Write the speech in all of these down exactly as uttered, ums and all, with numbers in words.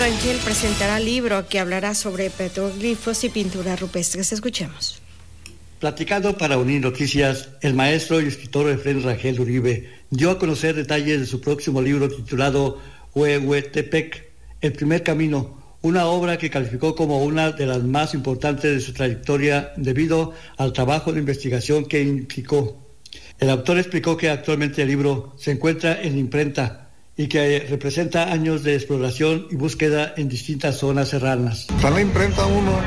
Rangel presentará libro que hablará sobre petroglifos y pinturas rupestres. Escuchemos. Platicando para Unir Noticias, el maestro y escritor Efrén Rangel Uribe dio a conocer detalles de su próximo libro titulado Huehuetepec, El Primer Camino, una obra que calificó como una de las más importantes de su trayectoria debido al trabajo de investigación que implicó. El autor explicó que actualmente el libro se encuentra en imprenta y que representa años de exploración y búsqueda en distintas zonas serranas. Está en la imprenta uno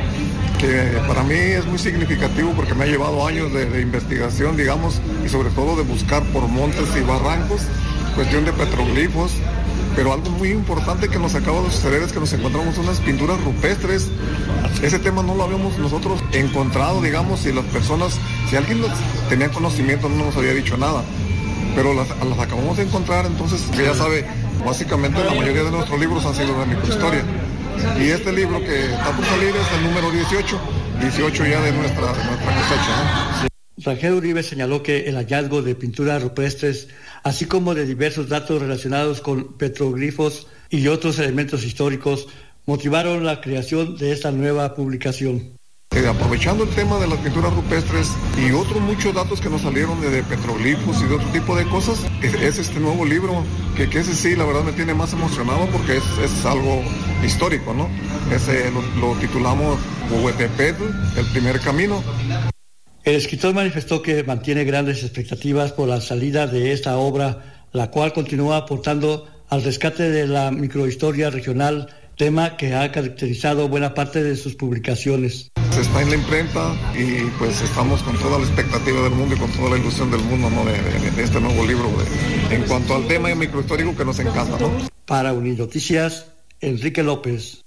que para mí es muy significativo porque me ha llevado años de, de investigación, digamos, y sobre todo de buscar por montes y barrancos, cuestión de petroglifos, pero algo muy importante que nos acaba de suceder es que nos encontramos unas pinturas rupestres. Ese tema no lo habíamos nosotros encontrado, digamos, y las personas, si alguien tenía conocimiento no nos había dicho nada, pero las, las acabamos de encontrar, entonces ya sabe, básicamente la mayoría de nuestros libros han sido de microhistoria. Y este libro que está por salir es el número dieciocho, dieciocho ya de nuestra, de nuestra cosecha, ¿no? Rangel Uribe señaló que el hallazgo de pinturas rupestres, así como de diversos datos relacionados con petroglifos y otros elementos históricos, motivaron la creación de esta nueva publicación. Eh, aprovechando el tema de las pinturas rupestres y otros muchos datos que nos salieron de, de petroglifos y de otro tipo de cosas, es, es este nuevo libro, que, que ese sí, la verdad me tiene más emocionado porque es, es algo histórico, ¿no? Ese lo, lo titulamos Huehuetepec, El Primer Camino. El escritor manifestó que mantiene grandes expectativas por la salida de esta obra, la cual continúa aportando al rescate de la microhistoria regional, tema que ha caracterizado buena parte de sus publicaciones. Está en la imprenta y pues estamos con toda la expectativa del mundo y con toda la ilusión del mundo, ¿no? de, de, de este nuevo libro de, en cuanto al tema microhistórico que nos encanta, ¿no? Para Unir Noticias, Enrique López.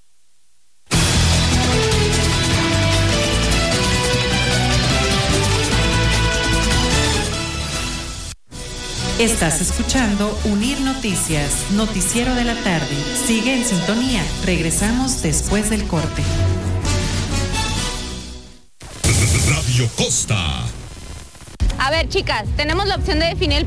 Estás escuchando Unir Noticias, noticiero de la tarde. Sigue en sintonía. Regresamos después del corte. Radio Costa. A ver, chicas, tenemos la opción de definir